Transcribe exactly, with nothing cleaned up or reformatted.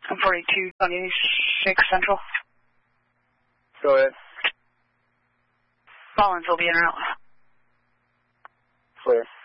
forty-two twenty-six Central. Go ahead. Collins will be in and out. Clear.